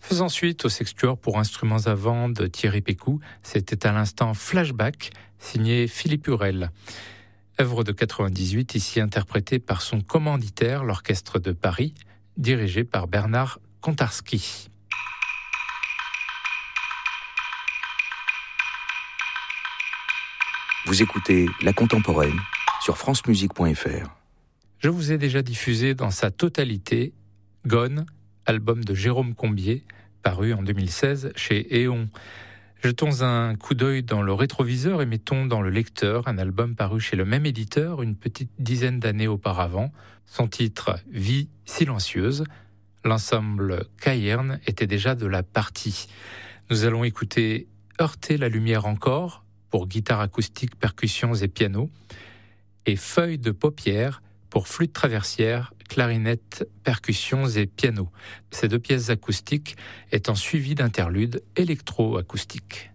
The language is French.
Faisant suite au sextuor pour instruments à vent de Thierry Pécou, c'était à l'instant Flashback, signé Philippe Hurel. Œuvre de 98, ici interprétée par son commanditaire, l'Orchestre de Paris, dirigé par Bernard Kontarski. Vous écoutez La Contemporaine sur francemusique.fr. Je vous ai déjà diffusé dans sa totalité Gone, album de Jérôme Combier, paru en 2016 chez Éon. Jetons un coup d'œil dans le rétroviseur et mettons dans le lecteur un album paru chez le même éditeur une petite dizaine d'années auparavant. Son titre « Vie silencieuse ». L'ensemble Caïrn était déjà de la partie. Nous allons écouter « Heurter la lumière encore » pour guitare acoustique, percussions et piano, et « Feuilles de paupières » pour flûte traversière, clarinette, percussions et piano. Ces deux pièces acoustiques étant suivies d'interludes électro-acoustiques.